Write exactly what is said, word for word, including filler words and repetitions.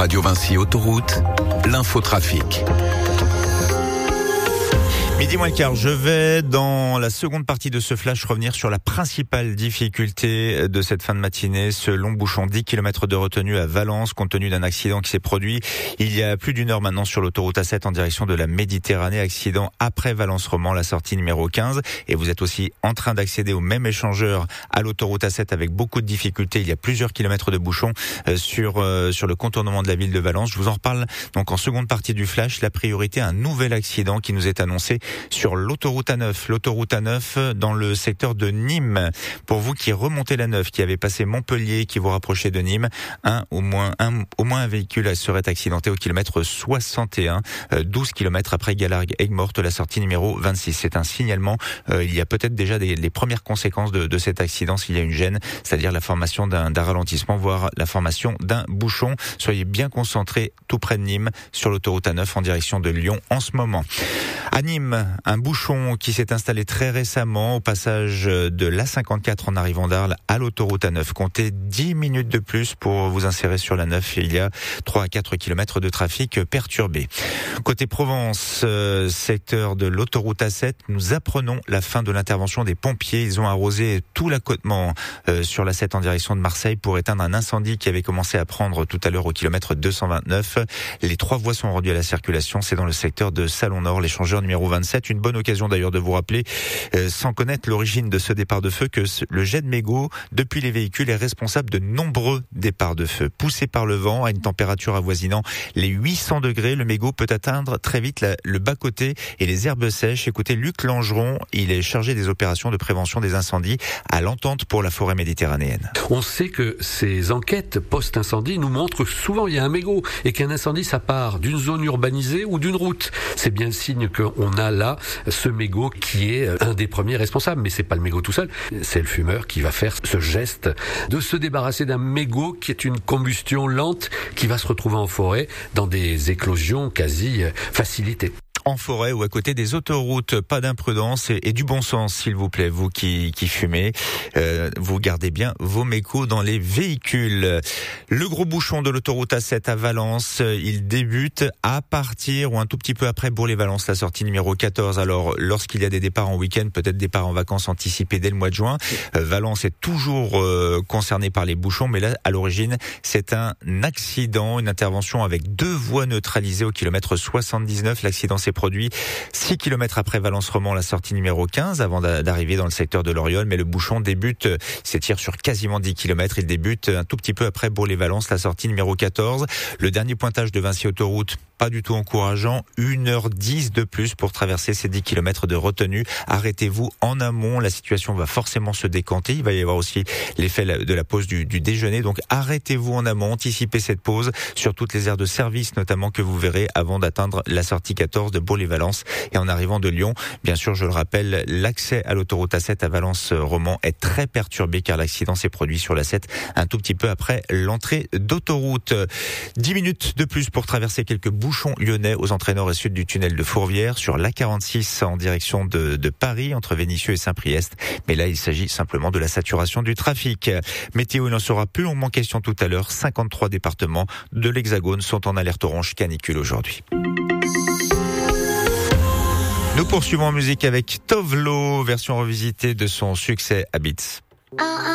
Radio Vinci Autoroute, l'infotrafic. Midi moins le quart, je vais dans la seconde partie de ce flash revenir sur la principale difficulté de cette fin de matinée, ce long bouchon, dix kilomètres de retenue à Valence compte tenu d'un accident qui s'est produit il y a plus d'une heure maintenant sur l'autoroute A sept en direction de la Méditerranée, accident après Valence-Romand, la sortie numéro quinze, et vous êtes aussi en train d'accéder au même échangeur à l'autoroute A sept avec beaucoup de difficultés. Il y a plusieurs kilomètres de bouchons sur euh, sur le contournement de la ville de Valence. Je vous en reparle donc en seconde partie du flash. La priorité à un nouvel accident qui nous est annoncé sur l'autoroute A neuf, l'autoroute A neuf dans le secteur de Nîmes. Pour vous qui remontez la neuf, qui avez passé Montpellier, qui vous rapprochez de Nîmes, un au moins un au moins un véhicule serait accidenté au kilomètre soixante et un, douze kilomètres après Galargues-Aigues-Mortes, la sortie numéro vingt-six. C'est un signalement. Euh, il y a peut-être déjà des, les premières conséquences de, de cet accident s'il y a une gêne, c'est-à-dire la formation d'un, d'un ralentissement, voire la formation d'un bouchon. Soyez bien concentrés tout près de Nîmes sur l'autoroute A neuf en direction de Lyon en ce moment. À Nîmes, un bouchon qui s'est installé très récemment au passage de l'A cinquante-quatre en arrivant d'Arles à l'autoroute A neuf. Comptez dix minutes de plus pour vous insérer sur la neuf. Il y a trois à quatre kilomètres de trafic perturbé. Côté Provence, euh, secteur de l'autoroute A sept, nous apprenons la fin de l'intervention des pompiers. Ils ont arrosé tout l'accotement euh, sur l'A sept en direction de Marseille pour éteindre un incendie qui avait commencé à prendre tout à l'heure au kilomètre deux cent vingt-neuf. Les trois voies sont rendues à la circulation. C'est dans le secteur de Salon-Nord, l'échangeur numéro vingt-sept. Une bonne occasion d'ailleurs de vous rappeler, euh, sans connaître l'origine de ce départ de feu, que le jet de mégots depuis les véhicules est responsable de nombreux départs de feu. Poussé par le vent à une température avoisinant les huit cents degrés, le mégot peut atteindre très vite la, le bas-côté et les herbes sèches. Écoutez Luc Langeron, il est chargé des opérations de prévention des incendies à l'Entente pour la forêt méditerranéenne. On sait que ces enquêtes post-incendie nous montrent que souvent il y a un mégot et qu'un incendie ça part d'une zone urbanisée ou d'une route. C'est bien le signe qu'on a là ce mégot qui est un des premiers responsables, mais c'est pas le mégot tout seul, c'est le fumeur qui va faire ce geste de se débarrasser d'un mégot qui est une combustion lente qui va se retrouver en forêt dans des éclosions quasi facilitées. En forêt ou à côté des autoroutes, pas d'imprudence et, et du bon sens, s'il vous plaît, vous qui, qui fumez. Euh, vous gardez bien vos mégots dans les véhicules. Le gros bouchon de l'autoroute A sept à Valence, il débute à partir ou un tout petit peu après Bourg-les-Valence, la sortie numéro quatorze. Alors, lorsqu'il y a des départs en week-end, peut-être départ en vacances anticipés dès le mois de juin, euh, Valence est toujours euh, concerné par les bouchons, mais là, à l'origine, c'est un accident, une intervention avec deux voies neutralisées au kilomètre soixante-dix-neuf. L'accident s'est produit six kilomètres après Valence-Romand, la sortie numéro quinze, avant d'arriver dans le secteur de l'Oriole. Mais le bouchon débute, s'étire sur quasiment dix kilomètres. Il débute un tout petit peu après Bourg-les-Valence, la sortie numéro quatorze. Le dernier pointage de Vinci Autoroute, pas du tout encourageant. une heure dix de plus pour traverser ces dix kilomètres de retenue. Arrêtez-vous en amont. La situation va forcément se décanter. Il va y avoir aussi l'effet de la pause du, du déjeuner. Donc arrêtez-vous en amont. Anticipez cette pause sur toutes les aires de service, notamment, que vous verrez avant d'atteindre la sortie quatorze de Bourg-les-Valence. Et en arrivant de Lyon, bien sûr, je le rappelle, l'accès à l'autoroute A sept à Valence-Romand est très perturbé car l'accident s'est produit sur l'A sept un tout petit peu après l'entrée d'autoroute. dix minutes de plus pour traverser quelques bouchons lyonnais aux entrées nord et sud du tunnel de Fourvière, sur l'A quarante-six en direction de, de Paris, entre Vénissieux et Saint-Priest. Mais là, il s'agit simplement de la saturation du trafic. Météo, il en sera plus longuement question tout à l'heure. cinquante-trois départements de l'Hexagone sont en alerte orange canicule aujourd'hui. Nous poursuivons en musique avec Tove Lo, version revisitée de son succès Habits.